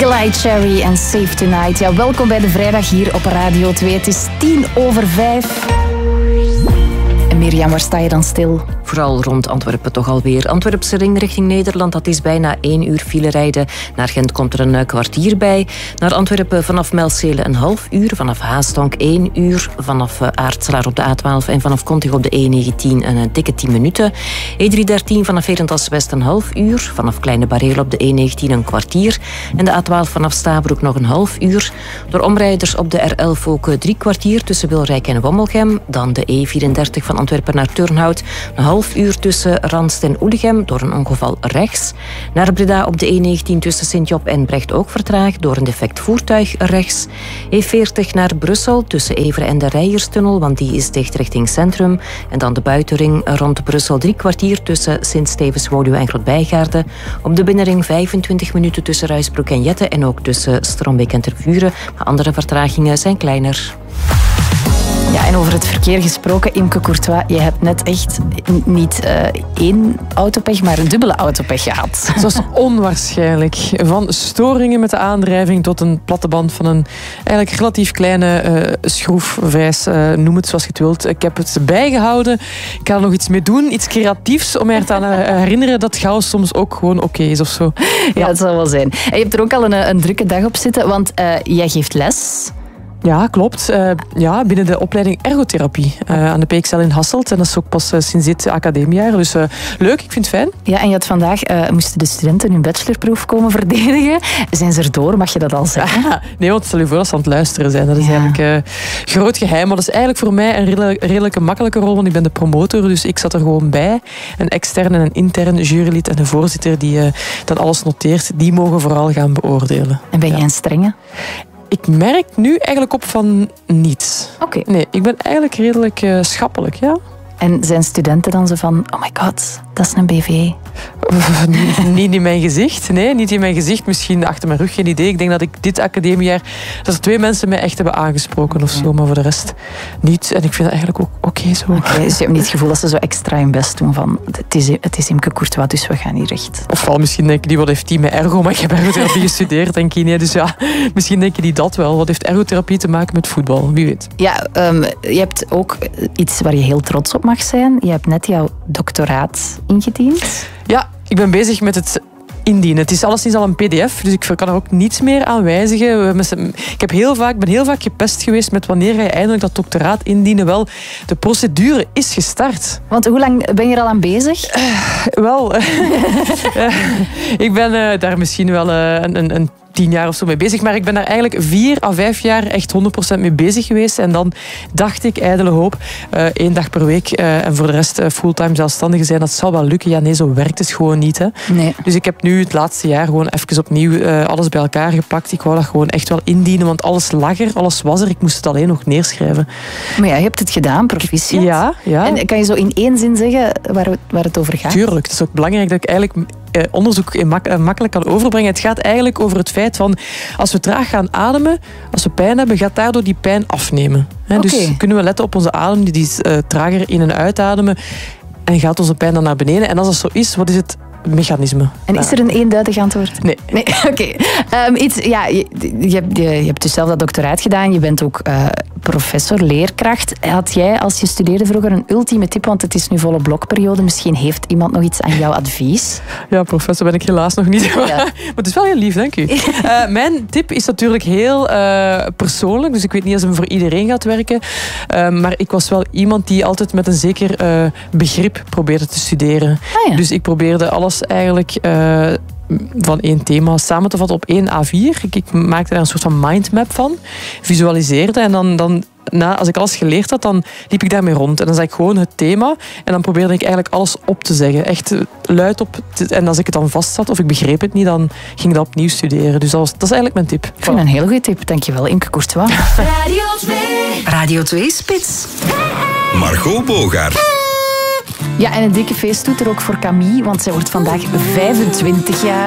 Eagle Eye Cherry en Save Tonight. Ja, welkom bij de vrijdag hier op Radio 2. Het is 5:10. En Mirjam, waar sta je dan stil? Vooral rond Antwerpen toch alweer. Antwerpse ring richting Nederland, dat is bijna 1 uur file rijden. Naar Gent komt er een kwartier bij. Naar Antwerpen vanaf Melcele een half uur. Vanaf Haastonk 1 uur. Vanaf Aartselaar op de A12 en vanaf Kontig op de E19 een dikke 10 minuten. E313 vanaf Herentals West een half uur. Vanaf Kleine Bareel op de E19 een kwartier. En de A12 vanaf Stabroek nog een half uur. Door omrijders op de R11 ook 3 kwartier tussen Wilrijk en Wommelgem. Dan de E34 van Antwerpen naar Turnhout. Een half uur tussen Ranst en Oelegem door een ongeval rechts. Naar Breda op de E19 tussen Sint-Job en Brecht ook vertraagd door een defect voertuig rechts. E40 naar Brussel tussen Everen en de Rijerstunnel, want die is dicht richting centrum. En dan de buitenring rond Brussel 3 kwartier tussen Sint-Stevens-Woluwe en Groot-Bijgaarde. Op de binnenring 25 minuten tussen Ruisbroek en Jette en ook tussen Strombeek en Tervuren. Maar andere vertragingen zijn kleiner. Ja, en over het verkeer gesproken, Imke Courtois, je hebt net echt niet 1 autopech, maar een dubbele autopech gehad. Het was onwaarschijnlijk. Van storingen met de aandrijving tot een platte band van een eigenlijk relatief kleine schroefvijs, noem het zoals je het wilt. Ik heb het bijgehouden. Ik ga er nog iets mee doen, iets creatiefs, om mij te herinneren dat chaos soms ook gewoon oké is of zo. Ja, het zal wel zijn. En je hebt er ook al een drukke dag op zitten, want jij geeft les. Ja, klopt. Binnen de opleiding ergotherapie aan de PXL in Hasselt. En dat is ook pas sinds dit academiejaar. Dus leuk, ik vind het fijn. Ja, en je had vandaag moesten de studenten hun bachelorproef komen verdedigen. Zijn ze erdoor, mag je dat al zeggen? Nee, want stel je voor dat ze aan het luisteren zijn. Dat is eigenlijk groot geheim. Maar dat is eigenlijk voor mij een redelijk makkelijke rol, want ik ben de promotor. Dus ik zat er gewoon bij. Een extern en een intern jurylid en de voorzitter die dan alles noteert. Die mogen vooral gaan beoordelen. En ben jij een strenge? Ik merk nu eigenlijk op van niets. Oké. Nee, ik ben eigenlijk redelijk schappelijk, ja. En zijn studenten dan zo van, oh my god, dat is een BV? Niet in mijn gezicht. Nee, niet in mijn gezicht. Misschien achter mijn rug, geen idee. Ik denk dat ik dit academiejaar, dat er 2 mensen mij echt hebben aangesproken of zo. Maar voor de rest niet. En ik vind het eigenlijk ook oké zo. Okay, dus je hebt niet het gevoel dat ze zo extra hun best doen van, het is Imke Courtois, dus we gaan hier recht. Ofwel misschien denken die, wat heeft die met ergo? Maar ik heb ergotherapie gestudeerd, denk je. Nee, dus ja, misschien denken die dat wel. Wat heeft ergotherapie te maken met voetbal? Wie weet. Ja, je hebt ook iets waar je heel trots op mag zijn. Je hebt net jouw doctoraat ingediend. Ja, ik ben bezig met het indienen. Het is alleszins al een pdf, dus ik kan er ook niets meer aan wijzigen. Ik ben heel vaak gepest geweest met wanneer ga je eindelijk dat doctoraat indienen. Wel, de procedure is gestart. Want hoe lang ben je er al aan bezig? Ik ben daar misschien wel een 10 jaar of zo mee bezig. Maar ik ben daar eigenlijk 4 à 5 jaar echt 100% mee bezig geweest. En dan dacht ik, ijdele hoop, 1 dag per week en voor de rest fulltime zelfstandige zijn. Dat zal wel lukken. Ja, nee, zo werkt het gewoon niet. Hè. Nee. Dus ik heb nu het laatste jaar gewoon even opnieuw alles bij elkaar gepakt. Ik wou dat gewoon echt wel indienen, want alles lag er, alles was er. Ik moest het alleen nog neerschrijven. Maar ja, je hebt het gedaan, proficiat. Ja. En kan je zo in 1 zin zeggen waar het over gaat? Tuurlijk. Het is ook belangrijk dat ik eigenlijk onderzoek makkelijk kan overbrengen. Het gaat eigenlijk over het feit van, als we traag gaan ademen, als we pijn hebben, gaat daardoor die pijn afnemen. Okay. Dus kunnen we letten op onze adem, die is trager in- en uitademen, en gaat onze pijn dan naar beneden. En als dat zo is, wat is het mechanisme? En is er een eenduidig antwoord? Nee. Oké. Je hebt dus zelf dat doctoraat gedaan. Je bent ook professor, leerkracht. Had jij, als je studeerde vroeger, een ultieme tip? Want het is nu volle blokperiode. Misschien heeft iemand nog iets aan jouw advies? Ja, professor ben ik helaas nog niet. Ja. Maar het is wel heel lief, dank u. Mijn tip is natuurlijk heel persoonlijk. Dus ik weet niet of het voor iedereen gaat werken. Maar ik was wel iemand die altijd met een zeker begrip probeerde te studeren. Ah, ja. Dus ik probeerde alles eigenlijk van 1 thema samen te vatten op 1 A4. Ik maakte daar een soort van mindmap van. Visualiseerde en dan als ik alles geleerd had, dan liep ik daarmee rond. En dan zag ik gewoon het thema. En dan probeerde ik eigenlijk alles op te zeggen. Echt luid op. En als ik het dan vast zat of ik begreep het niet, dan ging ik dat opnieuw studeren. Dus dat is eigenlijk mijn tip. Ik vind een heel goede tip. Dankjewel, Imke Courtois. Radio 2. Radio 2 Spits. Margot Bogaert. Ja, en een dikke feesttoeter ook voor Camille, want zij wordt vandaag 25 jaar.